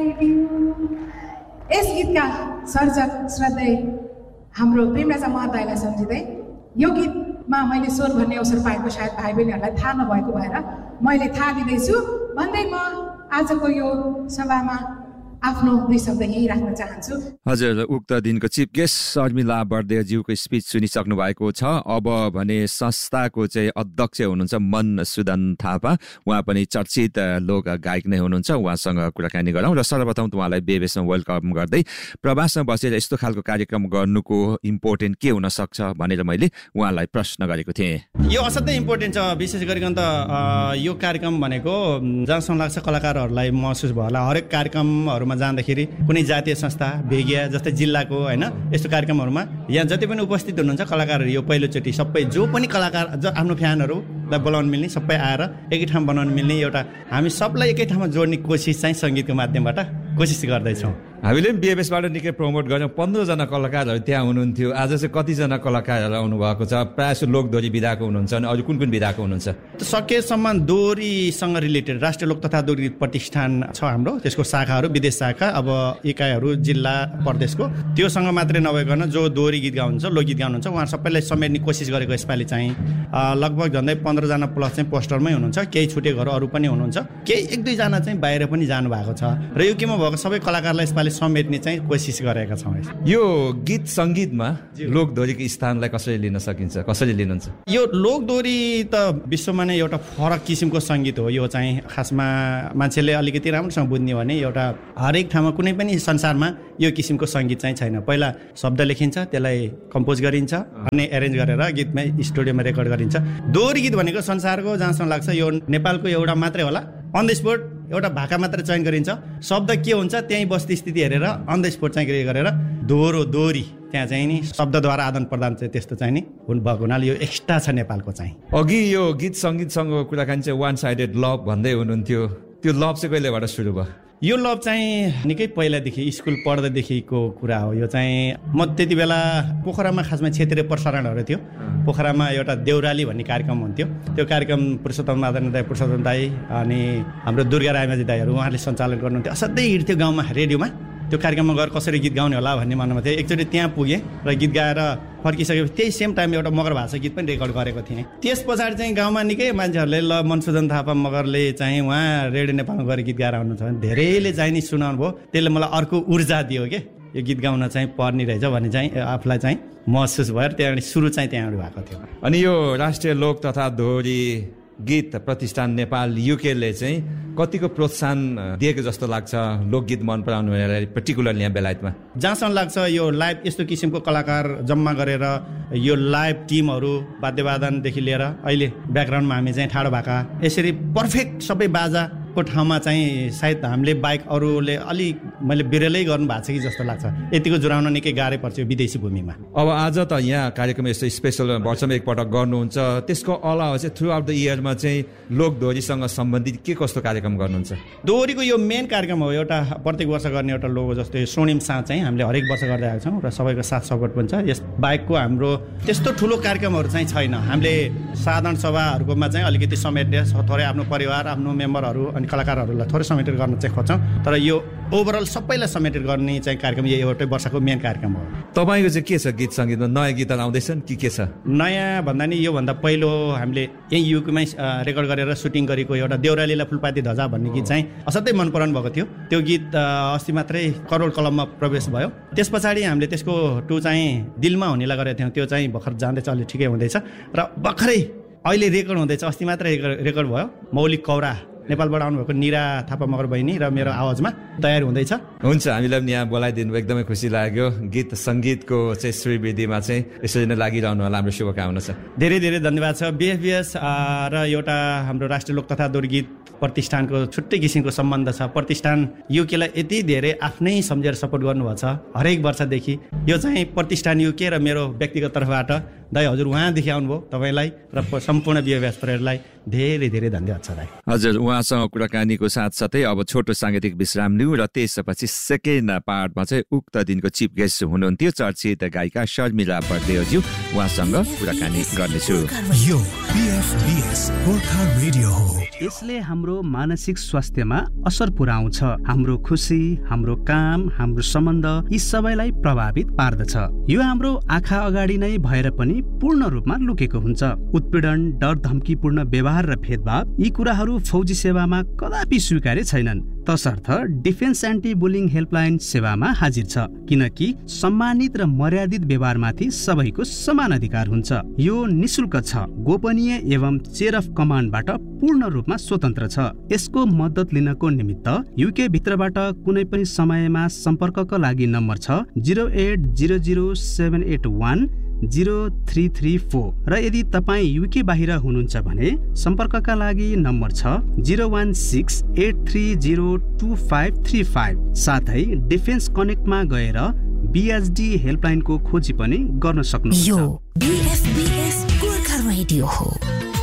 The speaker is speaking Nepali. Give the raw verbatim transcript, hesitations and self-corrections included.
Thank you. यस गीतका सर्जक श्रद्धेय हाम्रो प्रेमराजा महताईलाई सम्झिँदै यो गीतमा मैले स्वर भन्ने अवसर पाएको सायद भाइ बहिनीहरूलाई थाहा नभएको भएर मैले थाहा दिँदैछु भन्दै म आजको यो सभामा आफ्नो दुई शब्द यही राख्न चाहन्छु। हजुर, उक्त दिनको चिफ गेस्ट शर्मिला बर्देज्यूको स्पिच सुनिसक्नु भएको छ। अब भने संस्थाको चाहिँ अध्यक्ष हुनुहुन्छ मन सुदन थापा, उहाँ पनि चर्चित लोक गायक नै हुनुहुन्छ। उहाँसँग कुराकानी गरौँ र सर्वप्रथम उहाँलाई बेबेसमा वेलकम गर्दै प्रवासमा बसेर यस्तो खालको कार्यक्रम गर्नुको इम्पोर्टेन्ट के हुन सक्छ भनेर मैले उहाँलाई प्रश्न गरेको थिएँ। यो असाध्यै इम्पोर्टेन्ट छ, विशेष गरिकन त यो कार्यक्रम भनेको जहाँसम्म लाग्छ कलाकारहरूलाई महसुस भयो होला, हरेक कार्यक्रमहरू जाँदाखेरि कुनै जातीय संस्था भेगिया जस्तै जिल्लाको होइन यस्तो कार्यक्रमहरूमा यहाँ जति पनि उपस्थित हुनुहुन्छ कलाकारहरू यो पहिलोचोटि सबै जो पनि कलाकार जो आफ्नो फ्यानहरूलाई बोलाउन मिल्ने सबै आएर एकै ठाउँ बनाउन मिल्ने एउटा हामी सबलाई एकै ठाउँमा जोड्ने कोसिस चाहिँ सङ्गीतको माध्यमबाट कोसिस गर्दैछौँ। हामीले पनि बिएफएसबाट निकै प्रमोट गर्यौँ। पन्ध्रजना कलाकारहरू त्यहाँ हुनुहुन्थ्यो, आज चाहिँ कतिजना कलाकारहरू आउनुभएको छ? प्रायः जस्तो लोकदोरी विधाको हुनुहुन्छ अनि अरू कुन कुन विधाको हुनुहुन्छ? सकेसम्म दोरीसँग रिलेटेड राष्ट्रिय लोक तथा दोरी प्रतिष्ठान छ हाम्रो, त्यसको शाखाहरू विदेश शाखा अब इकाइहरू जिल्ला प्रदेशको त्योसँग मात्रै नभइकन जो दोहोरी गीत गाउनुहुन्छ लोकगीत गाउनुहुन्छ उहाँ सबैलाई समेट्ने कोसिस गरेको यसपालि चाहिँ लगभग झन्डै पन्ध्रजना प्लस चाहिँ पोस्टरमै हुनुहुन्छ, केही छुटेकोहरू अरू पनि हुनुहुन्छ, केही एक दुईजना चाहिँ बाहिर पनि जानुभएको छ र यो केमा भएको सबै कलाकारलाई यसपालि समेट्ने चाहिँ कोसिस गरेका छौँ। यो गीत सङ्गीतमा लोकदोरीको स्थानलाई कसरी लिन सकिन्छ, कसरी लिनुहुन्छ? यो लोकदोरी त विश्वमा नै एउटा फरक किसिमको सङ्गीत हो। यो चाहिँ खासमा मान्छेले अलिकति राम्रोसँग बुझ्ने भने एउटा हरेक ठाउँमा कुनै पनि संसारमा यो किसिमको सङ्गीत चाहिँ छैन। पहिला शब्द लेखिन्छ, त्यसलाई कम्पोज गरिन्छ अनि एरेन्ज गरेर गीतमै स्टुडियोमा रेकर्ड गरिन्छ। दोहोरी गीत भनेको संसारको जहाँसम्म लाग्छ यो नेपालको एउटा मात्रै होला, अन द स्पोट एउटा भाका मात्र चयन गरिन्छ, शब्द के हुन्छ त्यहीँ वस्तुस्थिति हेरेर अन द स्पोट चाहिँ क्रिएट गरेर दोहोरो दोहोरी त्यहाँ चाहिँ नि शब्दद्वारा आदान प्रदान चाहिँ त्यस्तो चाहिँ नि हुनु भएको हुनाले यो एक्स्ट्रा छ नेपालको चाहिँ। अघि यो गीत सङ्गीतसँग कुराकानी चाहिँ वान साइडेड लभ भन्दै हुनुहुन्थ्यो, त्यो लभ चाहिँ कहिलेबाट सुरु भयो? यो लभ चाहिँ निकै पहिलादेखि स्कुल पढ्दादेखिको कुरा हो। यो चाहिँ म त्यति बेला पोखरामा खासमा क्षेत्रीय प्रसारणहरू थियो, पोखरामा एउटा देउराली भन्ने कार्यक्रम हुन्थ्यो, त्यो कार्यक्रम पुरुषोत्तम आदरणीय दाई पुरुषोत्तम दाई अनि हाम्रो दुर्गा रायमाझी दाईहरू उहाँहरूले सञ्चालन गर्नुहुन्थ्यो। असाध्यै हिँड्थ्यो गाउँमा रेडियोमा, त्यो कार्यक्रममा गएर कसरी गीत गाउने होला भन्ने मनमा थियो। एकचोटि त्यहाँ पुगेँ र गीत गाएर फर्किसकेपछि त्यही सेम टाइम एउटा मगर भाषा गीत पनि रेकर्ड गरेको थिएँ। त्यस पछाडि चाहिँ गाउँमा निकै मान्छेहरूले ल मनसुदन थापा मगरले चाहिँ उहाँ रेडियो नेपालमा गएर गीत गाएर आउनुहुन्छ भने धेरैले चाहिँ नि सुनाउनु भयो, त्यसले मलाई अर्को ऊर्जा दियो के यो गीत गाउन चाहिँ पर्ने रहेछ भन्ने चाहिँ आफूलाई चाहिँ महसुस भएर त्यहाँबाट सुरु चाहिँ त्यहाँबाट भएको थियो। अनि यो राष्ट्रिय लोक तथा दोहोरी गीत प्रतिष्ठान नेपाल युकेले चाहिँ कतिको प्रोत्साहन दिएको जस्तो लाग्छ लोकगीत मन पराउनु भनेर, पर्टिकुलरली यहाँ बेलायतमा? जहाँसम्म लाग्छ यो लाइभ यस्तो किसिमको कलाकार जम्मा गरेर यो लाइभ टिमहरू वाद्यवादनदेखि लिएर अहिले ब्याकग्राउन्डमा हामी चाहिँ ठाडो भएका यसरी पर्फेक्ट सबै बाजाको ठाउँमा चाहिँ सायद हामीले बाइक अरूले अलिक मैले बिरलै गर्नु भएको छ कि जस्तो लाग्छ। यतिको जुराउन निकै गाह्रै पर्छ विदेशी भूमिमा। अब आज त यहाँ कार्यक्रम यस्तो स्पेसल वर्षमा एकपटक गर्नुहुन्छ, त्यसको अलावा चाहिँ थ्रु आउट द इयरमा चाहिँ लोकदोहोरीसँग सम्बन्धित के कस्तो कार्यक्रम गर्नुहुन्छ? दोहोरीको यो मेन कार्यक्रम हो, एउटा प्रत्येक वर्ष गर्ने एउटा लोगो जस्तो यो स्वर्णिम साथ चाहिँ हामीले हरेक वर्ष गर्दै आएको छौँ र सबैको साथ सपोर्ट पनि छ। यस बाहेकको हाम्रो त्यस्तो ठुलो कार्यक्रमहरू चाहिँ छैन। हामीले साधारण सभाहरूकोमा चाहिँ अलिकति समेट्ने थोरै आफ्नो परिवार आफ्नो मेम्बरहरू अनि कलाकारहरूलाई थोरै समेटेर गर्न चाहिँ खोज्छौँ, तर यो ओभरअल सबैलाई समेटेर गर्ने चाहिँ कार्यक्रम यो एउटै वर्षको मेन कार्यक्रम हो। तपाईँको चाहिँ के छ गीत सङ्गीतमा नयाँ गीतहरू आउँदैछन् कि के छ? नयाँ भन्दा नि योभन्दा पहिलो हामीले यहीँ युकेमै रेकर्ड गरेर सुटिङ गरेको एउटा देउरालीलाई फुलपाती धजा भन्ने गीत चाहिँ असाध्यै मन पराउनु भएको थियो। त्यो गीत अस्ति मात्रै करोड कलममा प्रवेश भयो। त्यस पछाडि हामीले त्यसको टु चाहिँ दिलमा हुनेलाई गरेको थियौँ, त्यो चाहिँ भर्खर जाँदैछ, अलि ठिकै हुँदैछ र भर्खरै अहिले रेकर्ड हुँदैछ, अस्ति मात्रै रेकर्ड भयो। मौलिक कौरा नेपालबाट आउनुभएको निरा थापा मगर बहिनी र मेरो आवाजमा तयार हुँदैछ। हुन्छ, हामीलाई पनि यहाँ बोलाइदिनु एकदमै खुसी लाग्यो। गीत सङ्गीतको चाहिँ श्रीवृद्धिमा चाहिँ यसरी नै लागिरहनु होला, हाम्रो शुभकामना छ। धेरै धेरै धन्यवाद छ। बिएफबिएस र एउटा हाम्रो राष्ट्रिय लोक तथा दोहोरी गीत प्रतिष्ठानको छुट्टै किसिमको सम्बन्ध छ। प्रतिष्ठान युकेलाई यति धेरै आफ्नै सम्झेर सपोर्ट गर्नुभएको छ हरेक वर्षदेखि। यो चाहिँ प्रतिष्ठान युके र मेरो व्यक्तिगत तर्फबाट दाइ हजुर उहाँदेखि आउनुभयो, तपाईँलाई र सम्पूर्ण बिएफबिएस परिवारलाई धेरै धेरै धन्यवाद छ दाइ। हजुर, उहाँसँग कुराकानीको साथसाथै अब छोटो साङ्गीतिक विश्राम लिउँ र त्यसपछि सेकेन्ड पार्टमा चाहिँ उक्त दिनको चिफ गेस्ट हुनुहुन्थ्यो चर्चित गायिका शर्मिला बर्देज्यू, उहाँसँग कुराकानी गर्नेछु। यो पीएफबीएस गोर्खा रेडियो हो। यसले हाम्रो मानसिक स्वास्थ्यमा असर पुर्याउँछ। हाम्रो खुसी, हाम्रो काम, हाम्रो सम्बन्ध यी सबैलाई प्रभावित पार्दछ। यो हाम्रो आँखा अगाडि नै भएर पनि पूर्ण रूपमा लुकेको हुन्छ। उत्पीडन, डर, धम्कीपूर्ण व्यवहार र भेदभाव यी कुराहरू फौजी सेवामा कदापि स्वीकार्य छैनन्। तसर्थ डिफेन्स एन्टी बुलिङ हेल्पलाइन सेवामा हाजिर छ, किनकि सम्मानित र मर्यादित व्यवहारमाथि सबैको समान अधिकार हुन्छ। यो निशुल्क छ, गोपनीय एवं चेयर अफ कमान्डबाट पूर्ण रूपमा स्वतन्त्र छ। यसको मद्दत लिनको निमित्त युके भित्रबाट कुनै पनि समयमा सम्पर्कका लागि नम्बर छ zero at zero zero seven at one zero three three four र यदि तपाईँ युके बाहिर हुनुहुन्छ भने सम्पर्कका लागि नम्बर छ zero one six at three zero two five three five. साथै डिफेन्स कनेक्टमा गएर बीएचडी हेल्पलाइनको खोजी पनि गर्न सक्नुहुन्छ। यो बीएफबीएस गोर्खा रेडियो हो।